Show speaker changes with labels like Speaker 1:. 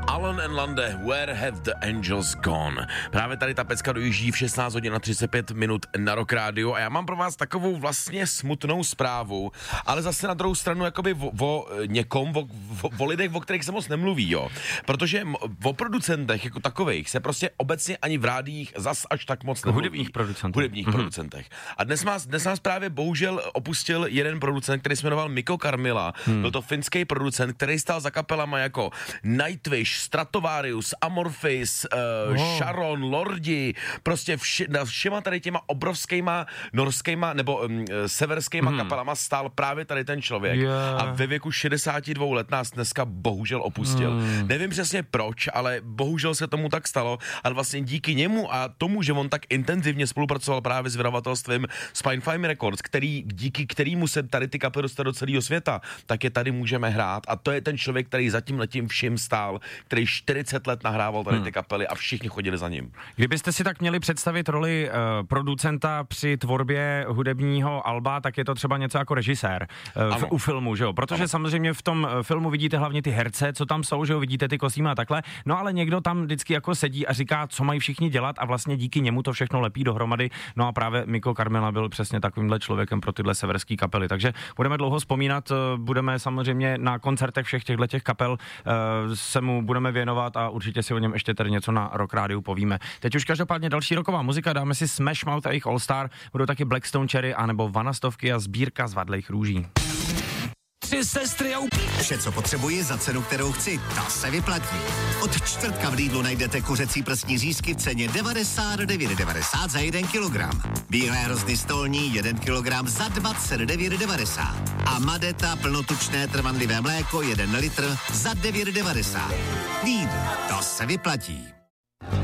Speaker 1: Alan and Lande, Where have the angels gone? Právě tady ta pecka dojíždí v 16 hodin a 35 minut na Rock Radio a já mám pro vás takovou vlastně smutnou zprávu, ale zase na druhou stranu jakoby o lidech, o kterých se moc nemluví, jo. Protože o producentech jako takových se prostě obecně ani v rádiích zas až tak moc nemluví. Hudebních producentech. A dnes nás právě bohužel opustil jeden producent, který se jmenoval Mikko Karmila. Byl to finský producent, který stál za kapelama jako Nightwish, Stratovarius, Amorphis, Sharon, Lordi, prostě všema tady těma obrovskýma norskýma nebo severskýma kapelama stál právě tady ten člověk. A ve věku 62 let nás dneska bohužel opustil. Nevím přesně proč, ale bohužel se tomu tak stalo, ale vlastně díky němu a tomu, že on tak intenzivně spolupracoval právě s vydavatelstvím Spinefarm Records, díky kterému se tady ty kapely dostaly do celého světa, tak je tady můžeme hrát. A to je ten člověk, který za tímhletím vším stál, který 40 let nahrával tady ty kapely a všichni chodili za ním.
Speaker 2: Kdybyste si tak měli představit roli producenta při tvorbě hudebního alba, tak je to třeba něco jako režisér u filmu, že jo? Protože samozřejmě v tom filmu vidíte hlavně ty herce, co tam jsou, že jo? Vidíte ty kostýmy a takhle. No ale někdo tam vždycky jako sedí a říká, co mají všichni dělat a vlastně díky němu to všechno lepí dohromady. No a právě Mikko Karmila byl přesně takovýmhle člověkem pro tyhle severský kapely. Takže budeme dlouho vzpomínat, budeme samozřejmě na koncertech všech těchto kapel se mu budeme věnovat a určitě si o něm ještě tady něco na Rock Rádiu povíme. Teď už každopádně další roková muzika, dáme si Smash Mouth a jejich All Star, budou taky Blackstone Cherry anebo Vanastovky a sbírka zvadlejch růží.
Speaker 3: Tři sestry a vše, co potřebuji za cenu, kterou chci, ta se vyplatí. Od čtvrtka v Lidlu najdete kuřecí prsní řízky v ceně 99,90 za 1 kilogram. Bílé hrozny stolní 1 kilogram za 29,90. A Madeta plnotučné trvanlivé mléko 1 litr za 9,90. Lidl, to se vyplatí.